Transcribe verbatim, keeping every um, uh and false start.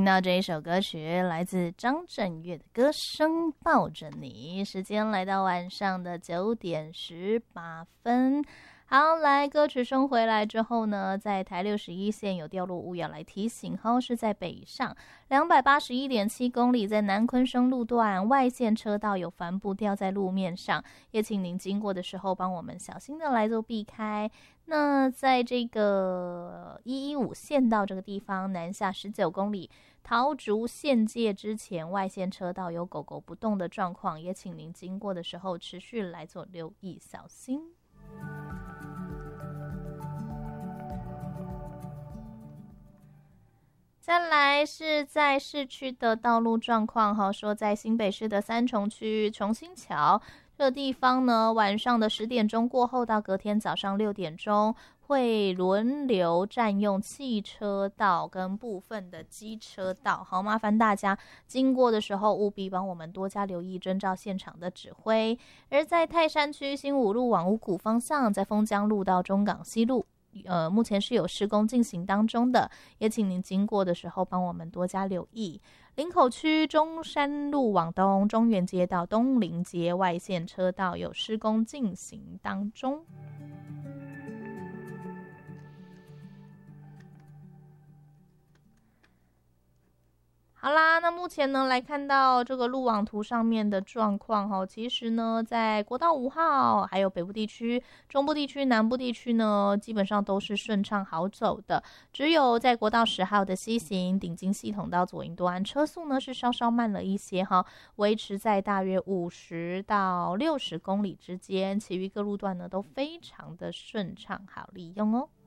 听到这一首歌曲，来自张震岳的歌声《抱着你》。时间来到晚上的九点十八分。好，来歌曲声回来之后呢，在台六十一线有掉落物要来提醒，好，是在北上两百八十一点七公里，在南昆生路段外线车道有帆布掉在路面上，也请您经过的时候帮我们小心的来做避开。那在这个一一五线道这个地方南下十九公里桃竹县界之前，外线车道有狗狗不动的状况，也请您经过的时候持续来做留意小心。再来是在市区的道路状况哈，说在新北市的三重区重新桥这个地方呢，晚上的十点钟过后到隔天早上六点钟会轮流占用汽车道跟部分的机车道，好，麻烦大家经过的时候务必帮我们多加留意，遵照现场的指挥。而在泰山区新五路往五股方向，在丰江路到中港西路呃，目前是有施工进行当中的，也请您经过的时候帮我们多加留意。林口区中山路往东，中原街到东林街外线车道有施工进行当中。好啦，那目前呢来看到这个路网图上面的状况哈，其实呢在国道五号还有北部地区、中部地区、南部地区呢，基本上都是顺畅好走的，只有在国道十号的西行顶金系统到左营多安车速呢是稍稍慢了一些哈，维持在大约五十到六十公里之间，其余各路段呢都非常的顺畅好利用哦。